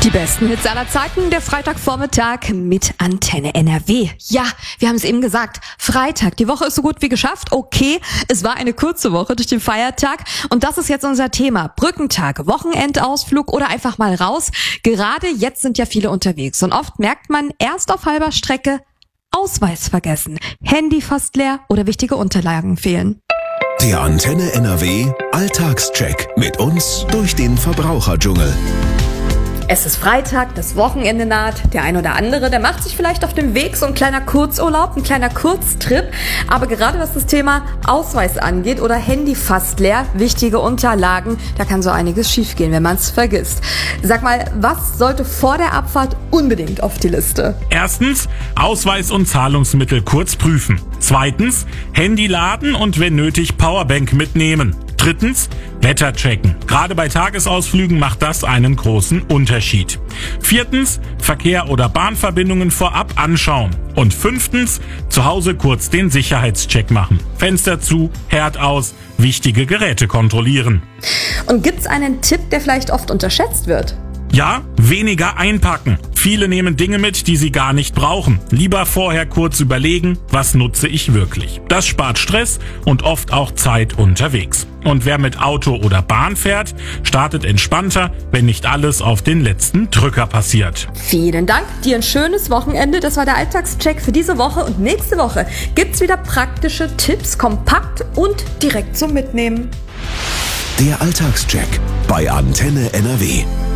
Die besten Hits aller Zeiten, der Freitagvormittag mit Antenne NRW. Ja, wir haben es eben gesagt, Freitag, die Woche ist so gut wie geschafft. Okay, es war eine kurze Woche durch den Feiertag und das ist jetzt unser Thema. Brückentag, Wochenendausflug oder einfach mal raus. Gerade jetzt sind ja viele unterwegs und oft merkt man erst auf halber Strecke, Ausweis vergessen, Handy fast leer oder wichtige Unterlagen fehlen. Der Antenne NRW Alltagscheck mit uns durch den Verbraucherdschungel. Es ist Freitag, das Wochenende naht. Der ein oder andere, der macht sich vielleicht auf dem Weg so ein kleiner Kurzurlaub, ein kleiner Kurztrip. Aber gerade was das Thema Ausweis angeht oder Handy fast leer, wichtige Unterlagen, da kann so einiges schiefgehen, wenn man es vergisst. Sag mal, was sollte vor der Abfahrt unbedingt auf die Liste? Erstens, Ausweis und Zahlungsmittel kurz prüfen. Zweitens, Handy laden und wenn nötig Powerbank mitnehmen. Drittens, Wetter checken. Gerade bei Tagesausflügen macht das einen großen Unterschied. Viertens, Verkehr oder Bahnverbindungen vorab anschauen. Und fünftens, zu Hause kurz den Sicherheitscheck machen. Fenster zu, Herd aus, wichtige Geräte kontrollieren. Und gibt's einen Tipp, der vielleicht oft unterschätzt wird? Ja, weniger einpacken. Viele nehmen Dinge mit, die sie gar nicht brauchen. Lieber vorher kurz überlegen, was nutze ich wirklich. Das spart Stress und oft auch Zeit unterwegs. Und wer mit Auto oder Bahn fährt, startet entspannter, wenn nicht alles auf den letzten Drücker passiert. Vielen Dank, dir ein schönes Wochenende. Das war der Alltagscheck für diese Woche und nächste Woche gibt's wieder praktische Tipps, kompakt und direkt zum Mitnehmen. Der Alltagscheck bei Antenne NRW.